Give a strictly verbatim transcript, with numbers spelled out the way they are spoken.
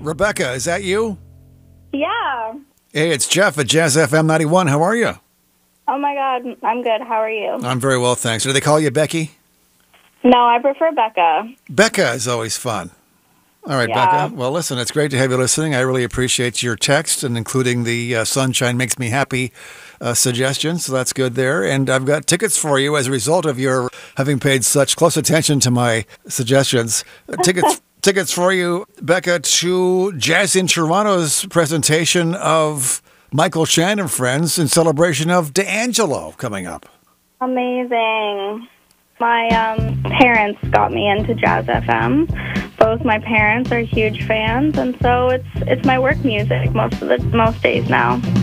Rebecca, is that you? Yeah. Hey, it's Jeff at Jazz F M ninety-one. How are you? Oh my God, I'm good. How are you? I'm very well, thanks. Do they call you Becky? No, I prefer Becca. Becca is always fun. All right, Yeah. Becca. Well, listen, it's great to have you listening. I really appreciate your text and including the uh, Sunshine Makes Me Happy uh, suggestion, so that's good there. And I've got tickets for you as a result of your having paid such close attention to my suggestions. Uh, tickets tickets for you, Becca, to Jazz in Toronto's presentation of Michael Shannon and Friends in celebration of D'Angelo coming up. Amazing. My um, parents got me into Jazz F M. Both my parents are huge fans, and so it's it's my work music most of the most days now.